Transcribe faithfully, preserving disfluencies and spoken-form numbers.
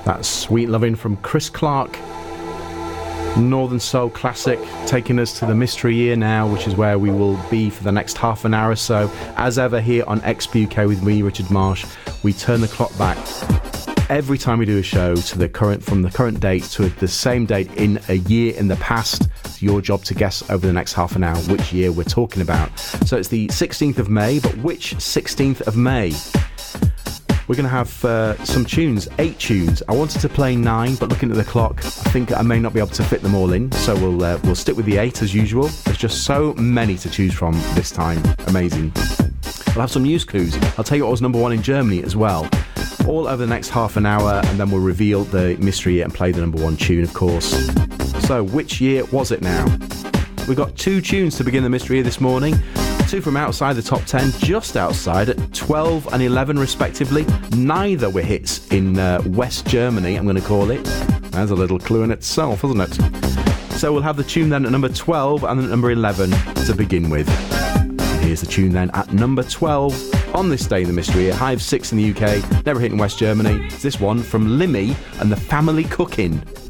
That's Sweet Lovin' from Chris Clark. Northern Soul classic, taking us to the mystery year now, which is where we will be for the next half an hour or so. As ever here on X P U K with me, Richard Marsh, we turn the clock back every time we do a show to the current, from the current date to the same date in a year in the past. It's your job to guess over the next half an hour which year we're talking about. So it's the sixteenth of May, but which sixteenth of May? We're going to have uh, some tunes, eight tunes. I wanted to play nine, but looking at the clock, I think I may not be able to fit them all in. So we'll uh, we'll stick with the eight as usual. There's just so many to choose from this time. Amazing. We'll have some news clues. I'll tell you what was number one in Germany as well. All over the next half an hour, and then we'll reveal the mystery year and play the number one tune, of course. So, which year was it now? We've got two tunes to begin the mystery year this morning. Two from outside the top ten, just outside at twelve and eleven respectively. Neither were hits in uh, West Germany, I'm going to call it. There's a little clue in itself, isn't it? So we'll have the tune then at number twelve and at number eleven to begin with. And here's the tune then at number twelve on this day in the mystery year. High of six in the U K, never hit in West Germany. It's this one from Limmy and the Family Cookin'.